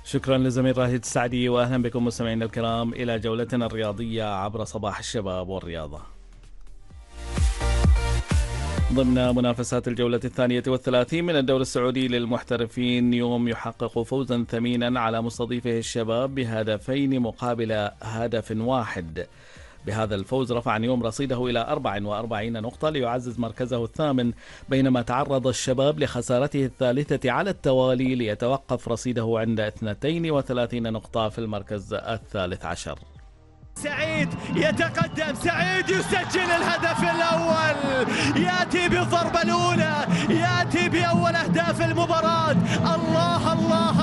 شكرا لزميل راهد السعدي، وأهلا بكم مستمعينا الكرام إلى جولتنا الرياضية عبر صباح الشباب والرياضة. ضمن منافسات الجولة 32 من الدوري السعودي للمحترفين، نيوم يحقق فوزا ثمينا على مستضيفه الشباب بهدفين مقابل هدف واحد. بهذا الفوز رفع نيوم رصيده إلى 44 نقطة ليعزز مركزه الثامن، بينما تعرض الشباب لخسارته الثالثة على التوالي ليتوقف رصيده عند 32 نقطة في المركز الثالث عشر. سعيد يتقدم، سعيد يسجل الهدف الأول، يأتي بالضربة الأولى، يأتي بأول أهداف المباراة. الله الله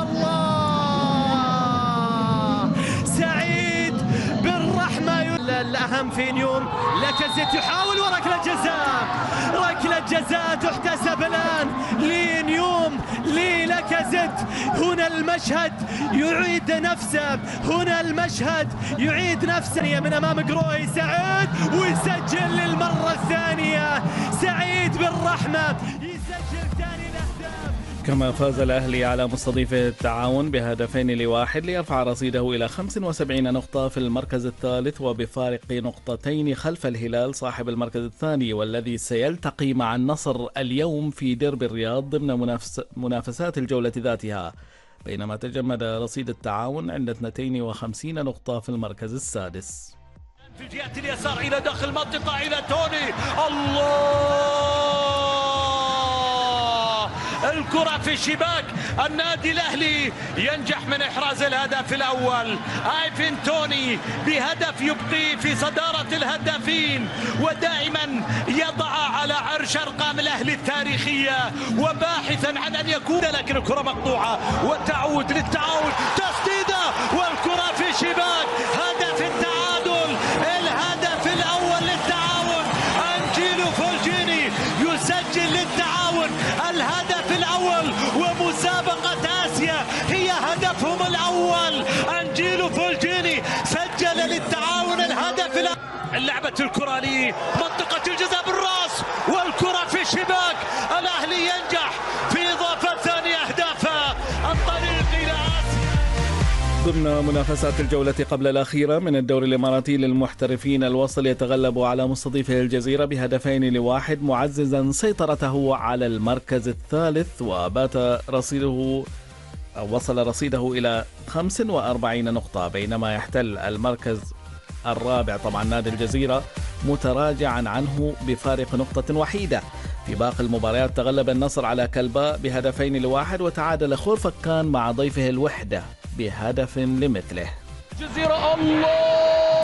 الله، سعيد بالرحمة. الأهم في نيوم لاكازيت يحاول وركلة جزاء، ركلة جزاء تحتسب الآن لنيوم للاكازيت. هنا المشهد يعيد نفسه، هنا المشهد يعيد نفسه من أمام قروي. سعيد ويسجل للمرة الثانية، سعيد بالرحمة يسجل ثاني الأهداف. كما فاز الأهلي على مستضيفه التعاون بهدفين لواحد ليرفع رصيده إلى 75 نقطة في المركز الثالث، وبفارق نقطتين خلف الهلال صاحب المركز الثاني، والذي سيلتقي مع النصر اليوم في ديربي الرياض ضمن منافسات الجولة ذاتها، بينما تجمد رصيد التعاون عند 52 نقطة في المركز السادس. في الجهة اليسار إلى داخل المنطقة إلى توني، الله، الكرة في الشباك. النادي الأهلي ينجح من إحراز الهدف الأول. آيفن توني بهدف يبقي في صدارة الهدافين، ودائما يضع على عرش أرقام الأهلي التاريخية، وباحثا عن أن يكون، لكن الكرة مقطوعة وتعود للتعاون، تسديدة والكرة في الشباك. هدف التعادل، الهدف الأول للتعاون. أنجيلو فولجيني يسجل للتعاون الهدف الأول، ومسابقة آسيا هي هدفهم الأول. أنجيلو فولجيني سجل للتعاون الهدف الأول. لعبة الكرة لمنطقة الجزاء بالراس، والكرة في الشباك. الأهلي ينجح في إضافة ثاني أهدافه، الطريق إلى آسيا. ضمن منافسات الجولة قبل الأخيرة من الدوري الإماراتي للمحترفين، الوصل يتغلب على مستضيفه الجزيرة بهدفين لواحد، معززا سيطرته على المركز الثالث، وصل رصيده إلى 45 نقطة، بينما يحتل المركز الرابع طبعا نادي الجزيرة متراجعا عنه بفارق نقطة وحيدة. في باقي المباريات تغلب النصر على كلباء بهدفين لواحد، وتعادل خورفكان مع ضيفه الوحدة بهدف لمثله. جزيرة، الله،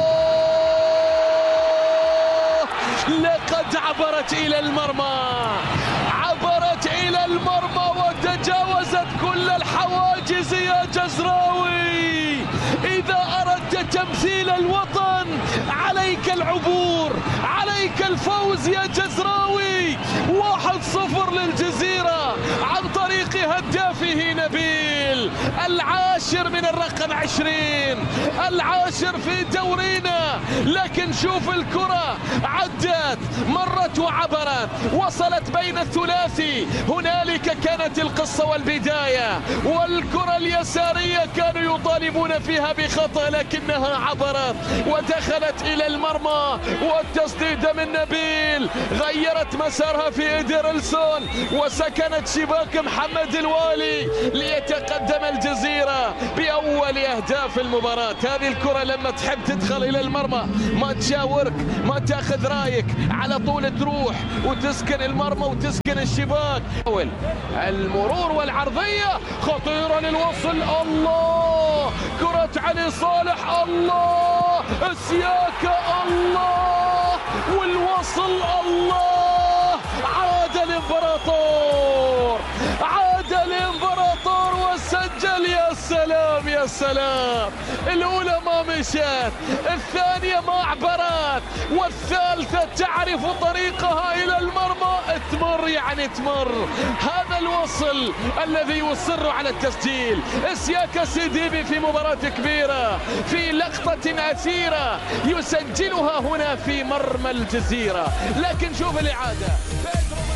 لقد عبرت إلى المرمى، عبرت إلى المرمى وتجاوزت كل الحواجز يا جزراوي. إذا أردت تمثيل الوطن عليك العبور، عليك الفوز يا جزراوي. 1-0 للجزيرة عن طريق هدافه نبيل، العاشر من الرقم 20، العاشر في دورينا. لكن شوف الكرة عدت، مرت وعبرت، وصلت بين الثلاثي. هنالك كانت القصة والبداية، والكرة اليسارية كانوا يطالبون فيها بخطأ، لكنها عبرت ودخلت إلى المرمى. والتسديدة من نبيل غيرت مسارها في إيدرلسون، وسكنت شباك محمد الوالي ليتقدم الجزيرة بأول أهداف المباراة. هذه الكرة لما تحب تدخل إلى المرمى ما تشاورك، ما تاخذ رايك، على طول تروح وتسكن المرمى وتسكن الشباك. المرور والعرضية خطيرة للوصل، الله، كرة علي صالح، الله، السياكة، الله، والوصل، الله. عاد الإمبراطور، عاد الإمبراطور وسجل. يا سلام يا سلام، الأولى ما مشت، الثانية ما عبرت، والثالثة تعرف طريقها إلى المرمى. تمر يعني تمر. هذا الوصل الذي يصر على التسجيل. اسياكا سيديبي في مباراة كبيرة، في لقطة أثيرة يسجلها هنا في مرمى الجزيرة. لكن شوف الإعادة.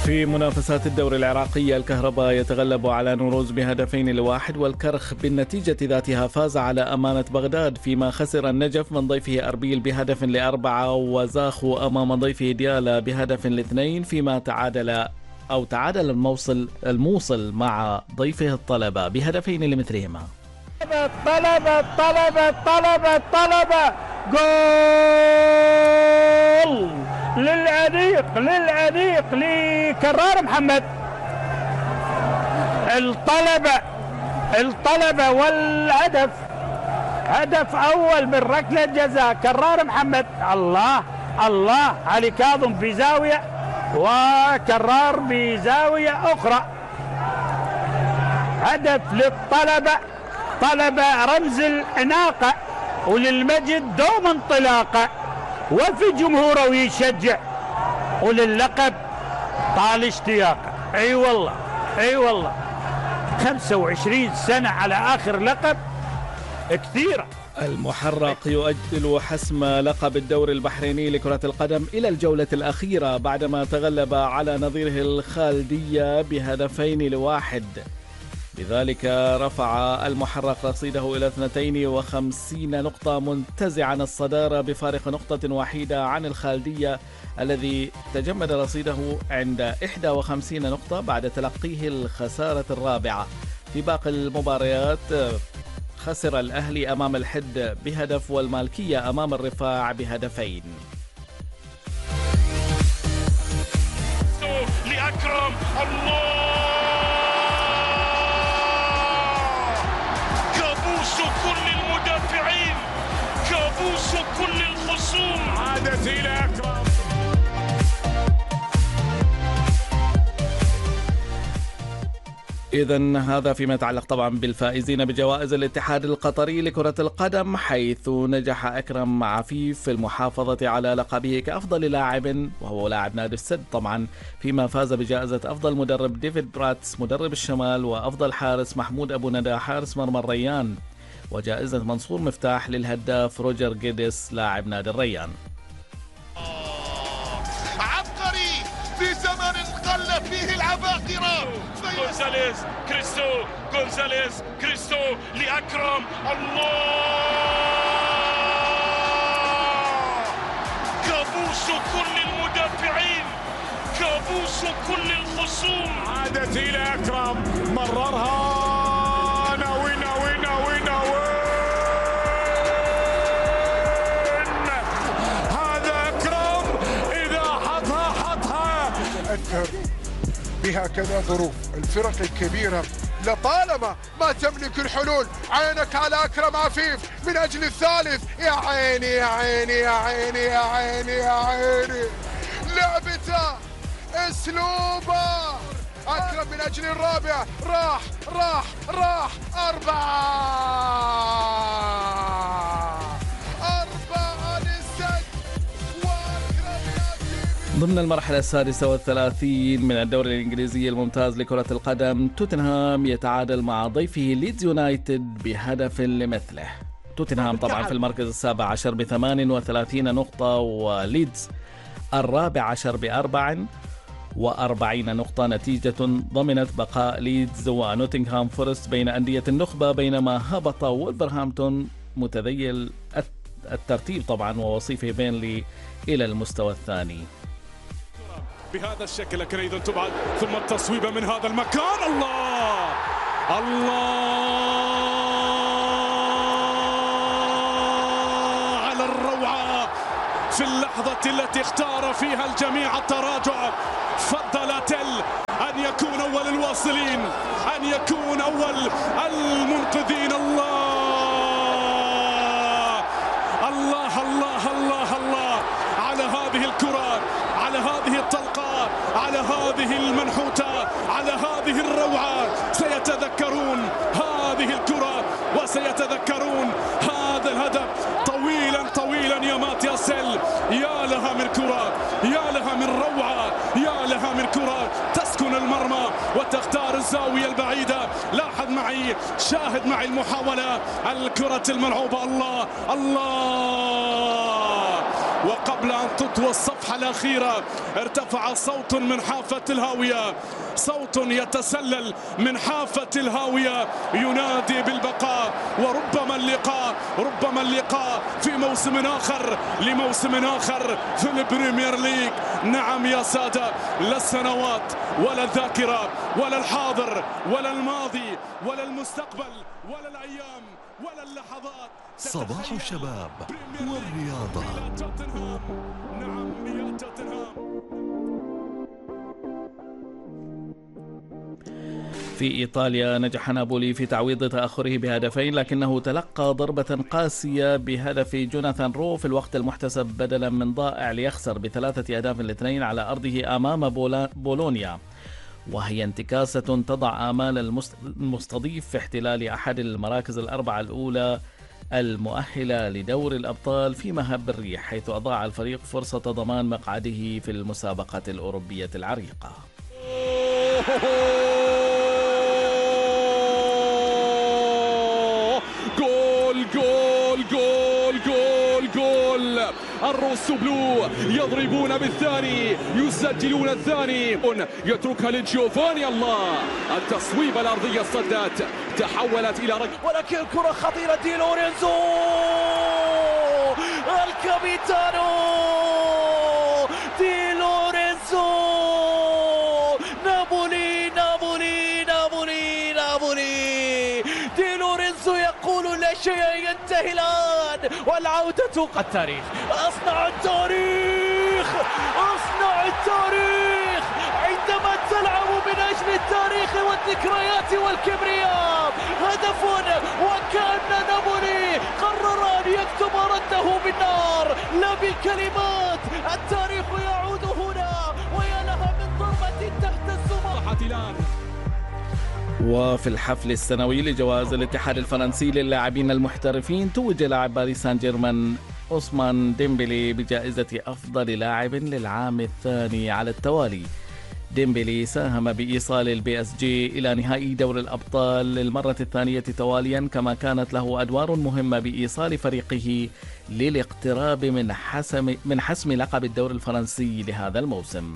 في منافسات الدوري العراقية الكهرباء يتغلب على نوروز ب2-1، والكرخ بالنتيجة ذاتها فاز على أمانة بغداد، فيما خسر النجف من ضيفه أربيل ب4، وزاخو أمام ضيفه ديالا ب2، فيما تعادل الموصل مع ضيفه الطلبة ب2 لمثلهما. طلبة جول للعنيق لكرار محمد. الطلبة والهدف هدف أول من ركلة جزاء كرار محمد. الله علي كاظم في زاوية وكرار بزاوية أخرى. هدف للطلبة، طلبة رمز العناقة وللمجد دوم انطلاقة، وفي جمهوره ويشجع، وللقب طال اشتياقه. اي والله 25 سنة على آخر لقب كثيرة. المحرق يؤجل حسم لقب الدوري البحريني لكرة القدم إلى الجولة الأخيرة بعدما تغلب على نظيره الخالدية ب2-1. لذلك رفع المحرق رصيده إلى 52 نقطة، منتزعا الصدارة بفارق نقطة واحدة عن الخالدية الذي تجمد رصيده عند 51 نقطة بعد تلقيه الخسارة الرابعة. في باقي المباريات خسر الأهلي أمام الحد ب1 والمالكية أمام الرفاع ب2. لأكرم كابوس كل المدافعين، كابوس كل الخصوم، عادت إلى أكرم. إذن هذا فيما يتعلق طبعا بالفائزين بجوائز الاتحاد القطري لكرة القدم، حيث نجح أكرم عفيف في المحافظة على لقبه كأفضل لاعب، وهو لاعب نادي السد طبعا، فيما فاز بجائزة أفضل مدرب ديفيد براتس مدرب الشمال، وأفضل حارس محمود أبو ندى حارس مرمى الريان، وجائزة منصور مفتاح للهداف روجر جيدس لاعب نادي الريان. عبقري في زمن قل فيه العباقرة. غونزاليز كريستو لأكرم. كابوس كل المدافعين، كابوس كل الخصوم، عادت إلى أكرم، مررها ناوي هذا أكرم إذا حطها بهكذا ظروف الفرق الكبيرة لطالما ما تملك الحلول. عينك على أكرم عفيف من أجل الثالث. يا عيني يا عيني يا عيني يا عيني يا عيني، لعبته اسلوبه. أكرم من أجل الرابع، راح 4 للسد. ضمن المرحلة 36 من الدوري الإنجليزي الممتاز لكرة القدم، توتنهام يتعادل مع ضيفه ليدز يونايتد ب1 لمثله. توتنهام طبعا في المركز 17 ب38 نقطة، وليدز 14 ب44 نقطة، نتيجة ضمنت بقاء ليدز ونوتنغهام فورست بين أندية النخبة، بينما هبط وولفرهامبتون متذيل الترتيب طبعا ووصيفه بينلي إلى المستوى الثاني. بهذا الشكل، لكن أيضا تبعد، ثم التصويبة من هذا المكان. الله على الروعة في اللحظة التي اختار فيها الجميع التراجع. فضل تل أن يكون أول الواصلين، أن يكون أول المنقذين. الله على هذه الكرات، على هذه الطلقات، على هذه المنحوتة، على هذه الروعة. سيتذكرون هذه الكرة وسيتذكرون هذا الهدف طويلا يا ماتيا سيل. يا لها من كرة، يا لها من روعة، يا لها من كرة تسكن المرمى وتختار الزاوية البعيدة. لاحظ معي، شاهد معي المحاولة، الكرة الملعوبة. الله وقبل أن تطوى الصفحة اللمحة الأخيرة ارتفع صوت من حافة الهاوية، صوت يتسلل من حافة الهاوية ينادي بالبقاء، وربما اللقاء في موسم آخر لموسم آخر في البريمير ليج. نعم يا سادة، لا السنوات ولا الذاكرة ولا الحاضر ولا الماضي ولا المستقبل ولا الأيام ولا اللحظات. صباح الشباب والرياضة. نعم يا توتنهام. في إيطاليا نجح نابولي في تعويض تأخره بهدفين، لكنه تلقى ضربة قاسية بهدف جوناثان رو في الوقت المحتسب بدلا من ضائع، ليخسر ب3-2 على أرضه أمام بولونيا، وهي انتكاسة تضع آمال المستضيف في احتلال أحد المراكز الأربعة الأولى المؤهلة لدور الأبطال في مهب الريح، حيث أضاع الفريق فرصة ضمان مقعده في المسابقة الأوروبية العريقة. جول الروس بلو يضربون بالثاني، يسجلون الثاني، يتركها لجوفاني. الله، التصويبة الأرضية صدت، تحولت إلى ركلة، ولكن كرة خطيرة. دي لورينزو الكابيتانو، دي لورينزو. نابولي نابولي نابولي نابولي. دي لورينزو يقول لا شيء ينتهي الآن، والعودة التاريخ. أصنع التاريخ، أصنع التاريخ عندما تلعب من أجل التاريخ والذكريات والكبرياء. هدف، وكأن نابولي قرر أن يكتب رده بالنار لا بالكلمات. التاريخ يعود هنا، ويا لها من ضربة تحت السماء. وفي الحفل السنوي لجوائز الاتحاد الفرنسي للاعبين المحترفين، توج لاعب باريس سان جيرمان عثمان ديمبلي بجائزة أفضل لاعب للعام الثاني على التوالي. ديمبلي ساهم بإيصال البي اس جي إلى نهائي دور الأبطال للمرة الثانية تواليا، كما كانت له أدوار مهمة بإيصال فريقه للاقتراب من حسم لقب الدوري الفرنسي لهذا الموسم.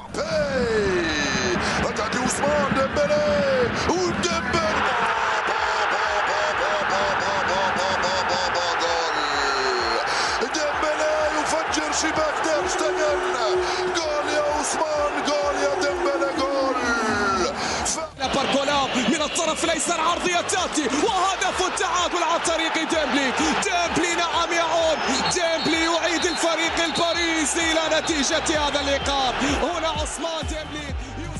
يفجر شباك تير شتيجن. جول يا عثمان، جول يا ديمبلي، جول. باركولا من الطرف الايسر، عرضية تاتي وهدف التعادل عن طريق ديمبلي. نعم يعود ديمبلي، يعيد الفريق الباريسي الى نتيجة هذا اللقاء. هنا عثمان ديمبلي.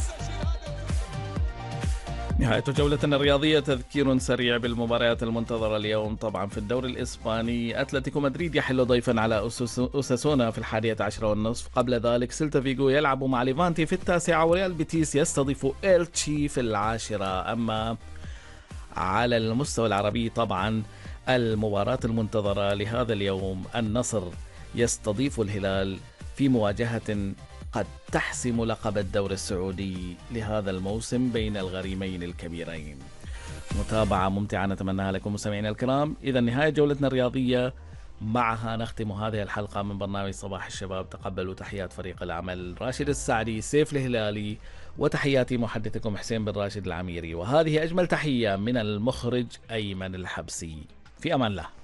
نهاية جولتنا الرياضية، تذكير سريع بالمباريات المنتظرة اليوم. طبعا في الدوري الإسباني أتلتيكو مدريد يحل ضيفا على أوساسونا في 11:30. قبل ذلك سيلتا فيغو يلعب مع ليفانتي في 9، وريال بيتيس يستضيف إلتشي في 10. أما على المستوى العربي طبعا المباراة المنتظرة لهذا اليوم، النصر يستضيف الهلال في مواجهة قد تحسم لقب الدوري السعودي لهذا الموسم بين الغريمين الكبيرين. متابعة ممتعة نتمناها لكم مستمعينا الكرام. إذا نهاية جولتنا الرياضية، معها نختم هذه الحلقة من برنامج صباح الشباب. تقبلوا تحيات فريق العمل راشد السعدي، سيف الهلالي، وتحياتي محدثكم حسين بن راشد العميري. وهذه أجمل تحية من المخرج أيمن الحبسي. في أمان الله.